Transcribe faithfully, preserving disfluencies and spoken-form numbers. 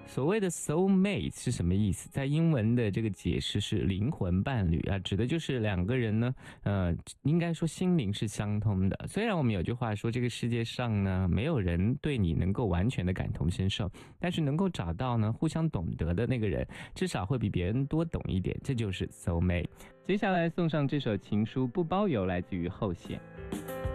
所谓的 soul mate 是什么意思？在英文的这个解释是灵魂伴侣啊，指的就是两个人呢，呃，应该说心灵是相通的。虽然我们有句话说，这个世界上呢，没有人对你能够完全的感同身受，但是能够找到呢互相懂得的那个人，至少会比别人多懂一点，这就是 soul mate。接下来送上这首情书不包邮，来自于后弦。